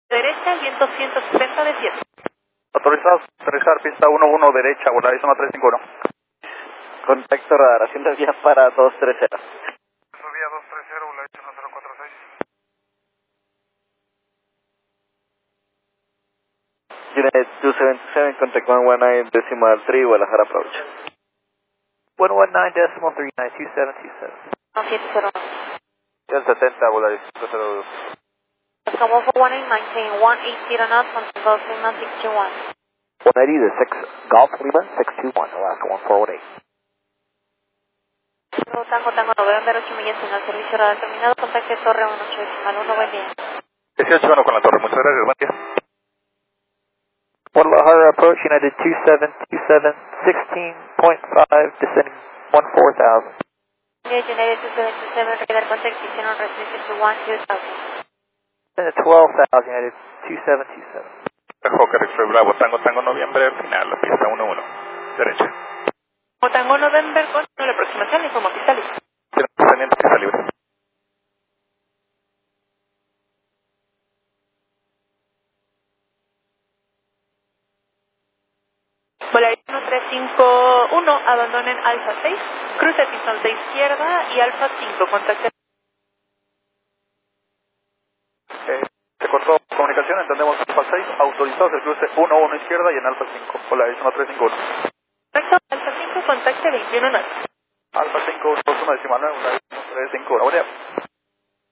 Derecha, viento 160 de 7. Autorizados, aterrizar pista 11 derecha, Volaris 1351. Contacto radar, haciendo vía para 230. Vía 230, Volaris 1046. United 277, contact 119 decimal 3, Guadalajara approach. 119 decimal 3, 2727. 701. 170, Volaris 502. Como for 18, maintain 180 knots on Golf Lima 621. 180 to 6, Golf Lima 621, Alaska 1418. Tango November 8 millas en el servicio radar terminado, contacte Torre 18 decimal 1, buen día. 18-1 con la torre, muchas gracias, buen día. Guadalajara approach, United 2727, 16.5, descending 14,000. United 277, radar contact, on restricted to 12,000. 12,000, United 2727. Hawker X-Ray Bravo, Tango Noviembre, final, la pista 11, derecha. Tango November, con la aproximación, informa pista lista. Teniente, pista libre. Volaris 1351, abandonen Alfa 6, cruce pistón de izquierda y Alfa 5, contacte. Se cortó comunicación, entendemos Alfa 6, autorizados el cruce 11 izquierda y en Alfa 5, Volaris 1351. Correcto, Alfa 5, contacte 21 knots. Alfa 5, 21 decimal 9, Volaris 1351, buen día.